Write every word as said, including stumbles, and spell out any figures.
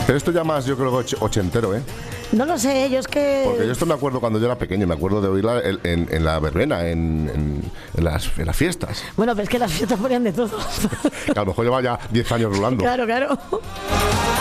Pero esto ya más, yo creo que och- ochentero, ¿eh? No lo sé, yo es que... Porque yo esto me acuerdo cuando yo era pequeño, me acuerdo de oírla en, en- en la verbena, en, en- en las, en las fiestas. Bueno, pero es que las fiestas ponían de todo. Que a lo mejor lleva ya diez años rulando. Claro, claro.